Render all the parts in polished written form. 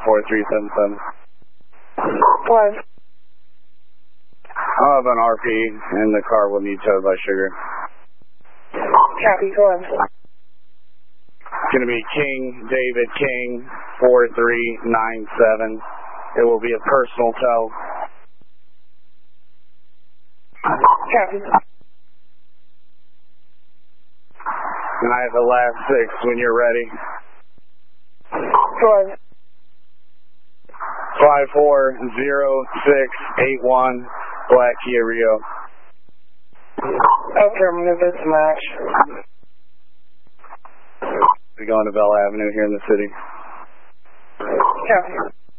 4377. What? I'll have an RP, and the car will need towed by Sugar. Copy, go on. It's going to be King, David King, 4397. It will be a personal tow. Copy. And I have the last 6 when you're ready. Go on. 540681, Black Kia Rio. Affirmative, it's Max. We're going to Bell Avenue here in the city. Copy.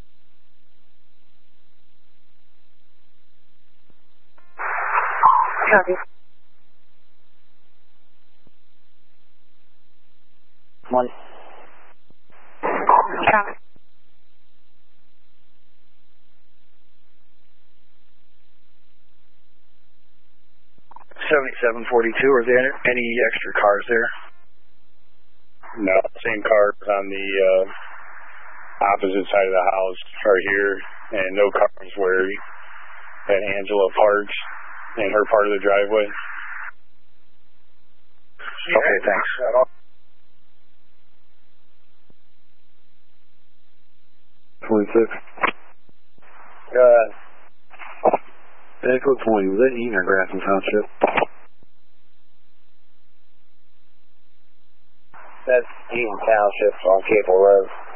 Copy. One. Copy. Are there any extra cars there? No, same cars on the opposite side of the house right here, and no cars where that Angela parks in her part of the driveway. Okay, thanks. Echo 20, was that Eaton or Grafton Township? That's Eaton Township on Cable Road.